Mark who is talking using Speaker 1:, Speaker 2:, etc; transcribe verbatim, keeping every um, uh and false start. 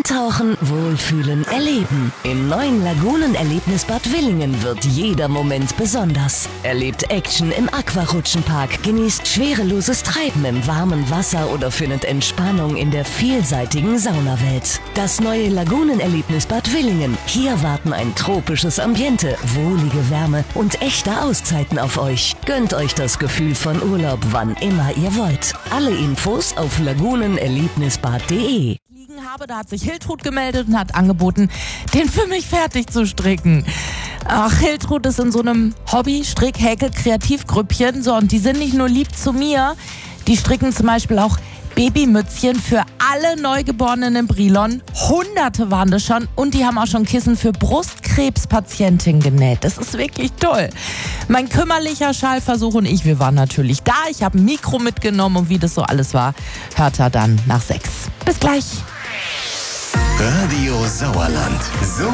Speaker 1: Eintauchen, Wohlfühlen, Erleben. Im neuen Lagunenerlebnisbad Willingen wird jeder Moment besonders. Erlebt Action im Aquarutschenpark, genießt schwereloses Treiben im warmen Wasser oder findet Entspannung in der vielseitigen Saunawelt. Das neue Lagunenerlebnisbad Willingen. Hier warten ein tropisches Ambiente, wohlige Wärme und echte Auszeiten auf euch. Gönnt euch das Gefühl von Urlaub, wann immer ihr wollt. Alle Infos auf lagunenerlebnisbad punkt de.
Speaker 2: Habe, da hat sich Hiltrud gemeldet und hat angeboten, den für mich fertig zu stricken. Ach, Hiltrud ist in so einem Hobby-Strick-Häkel-Kreativgrüppchen. So, und die sind nicht nur lieb zu mir, die stricken zum Beispiel auch Babymützchen für alle Neugeborenen in Brilon. Hunderte waren das schon. Und die haben auch schon Kissen für Brustkrebspatientinnen genäht. Das ist wirklich toll. Mein kümmerlicher Schalversuch und ich, wir waren natürlich da. Ich habe ein Mikro mitgenommen und wie das so alles war, hört er dann nach sechs. Bis gleich.
Speaker 3: Radio Sauerland. So